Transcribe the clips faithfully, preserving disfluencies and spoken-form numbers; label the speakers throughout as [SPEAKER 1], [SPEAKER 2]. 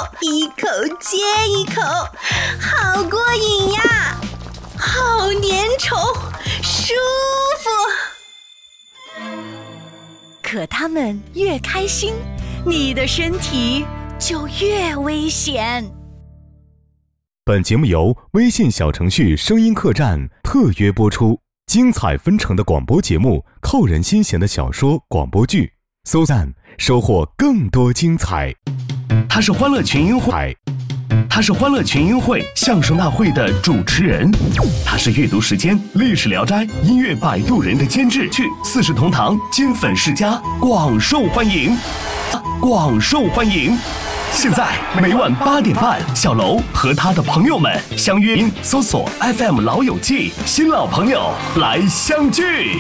[SPEAKER 1] 一口接一口，好过瘾呀，好粘稠，舒服。
[SPEAKER 2] 可他们越开心，你的身体就越危险。
[SPEAKER 3] 本节目由微信小程序声音客栈特约播出，精彩纷呈的广播节目，扣人心弦的小说广播剧，搜赞收获更多精彩。
[SPEAKER 4] 他是欢乐群英会，他是欢乐群英会相声大会的主持人，他是阅读时间、历史聊斋、音乐摆渡人的监制，去四世同堂金粉世家，广受欢迎，广受欢迎。现在每晚八点半，小楼和他的朋友们相约，搜索 F M 老友记，新老朋友来相聚。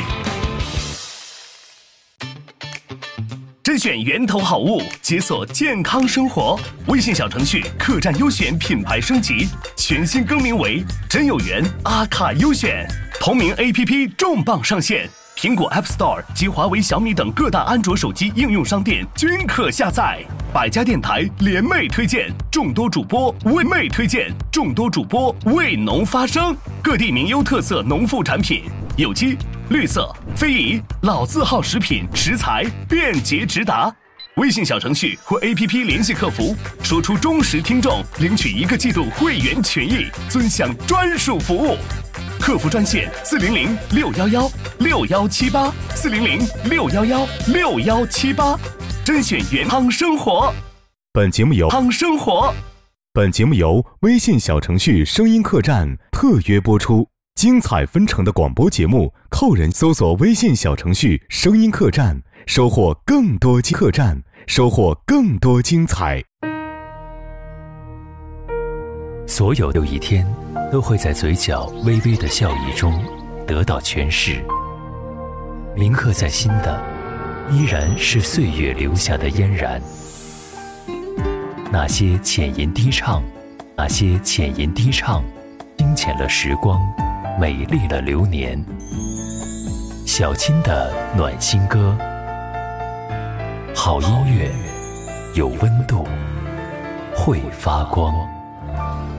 [SPEAKER 4] 甄选源头好物，解锁健康生活。微信小程序客栈优选品牌升级，全新更名为真有缘阿卡优选，同名 A P P 重磅上线。苹果 App Store 及华为、小米等各大安卓手机应用商店均可下载。百家电台联袂推荐，众多主播为妹推荐，众多主播为农发声。各地名优特色农副产品，有机、绿色、非遗、老字号食品食材便捷直达。微信小程序或 A P P 联系客服，说出忠实听众，领取一个季度会员权益，尊享专属服务。客服专线四零零六幺幺六幺七八四零零六幺幺六幺七八，甄选源康生活。
[SPEAKER 3] 本节目由
[SPEAKER 4] 康生活，
[SPEAKER 3] 本节目由微信小程序声音客栈特约播出，精彩纷呈的广播节目，扣人搜索微信小程序声音客栈，收获更多客栈，收获更多精彩。
[SPEAKER 5] 所有有一天都会在嘴角微微的笑意中得到诠释，铭刻在心的依然是岁月留下的嫣然。那些浅吟低唱，那些浅吟低唱，清浅了时光，美丽了流年。小青的暖心歌，好音乐，有温度，会发光。